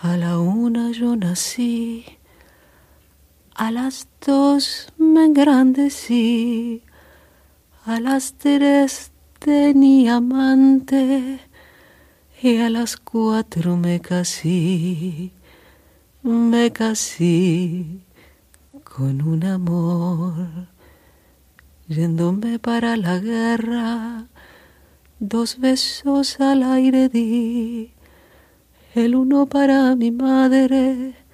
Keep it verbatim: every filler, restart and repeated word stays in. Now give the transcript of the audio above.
A la una yo nací, a las dos me engrandecí, a las tres tenía amante y a las cuatro me casé, me casé con un amor. Yéndome para la guerra, dos besos al aire di, el uno para mi madre